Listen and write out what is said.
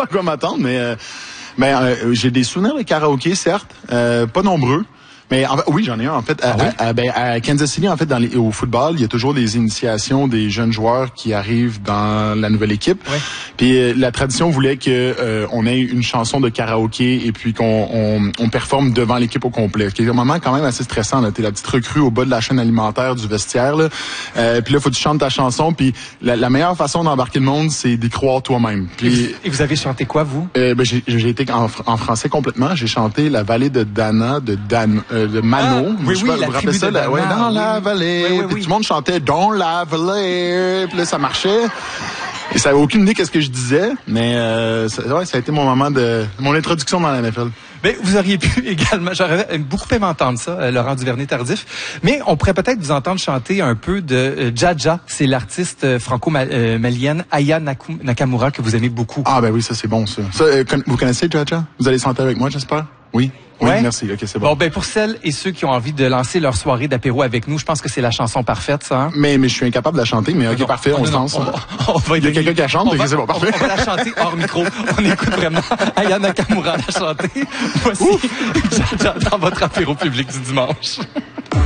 à quoi m'attendre, mais j'ai des souvenirs de karaoké, certes, pas nombreux. Mais en fait, oui, j'en ai un. En fait, à Kansas City, en fait, au football, il y a toujours des initiations des jeunes joueurs qui arrivent dans la nouvelle équipe. Ouais. Puis la tradition voulait que on ait une chanson de karaoké et puis qu'on performe devant l'équipe au complet. Ce qui est un moment quand même assez stressant. Là, t'es la petite recrue au bas de la chaîne alimentaire du vestiaire. Là. Puis là, faut que tu chantes ta chanson. Puis la meilleure façon d'embarquer le monde, c'est d'y croire toi-même. Puis et vous avez chanté quoi, vous? J'ai été en français complètement. J'ai chanté La vallée de Dana de Mano. Oui, la tribu de Dana. Dans la vallée. Puis tout le monde chantait Dans la vallée. Puis là, ça marchait. Et ça avait aucune idée qu'est-ce que je disais, mais ça a été mon introduction dans la NFL. Mais vous auriez pu également, j'aurais beaucoup aimé entendre ça, Laurent Duvernay-Tardif, mais on pourrait peut-être vous entendre chanter un peu de Jaja, c'est l'artiste franco-malienne Aya Nakamura que vous aimez beaucoup. Ah ben oui, ça c'est bon ça. Vous connaissez Jaja? Vous allez chanter avec moi, j'espère? Oui. Oui, ouais. Merci. OK, c'est bon. Bon, ben pour celles et ceux qui ont envie de lancer leur soirée d'apéro avec nous, je pense que c'est la chanson parfaite, ça. Hein? Mais je suis incapable de la chanter, mais OK, non, parfait, on se lance. Il y a quelqu'un qui la chante, c'est bon, parfait. On va la chanter hors micro. On écoute vraiment Aya Nakamura la chanter. Voici dans votre apéro public du dimanche.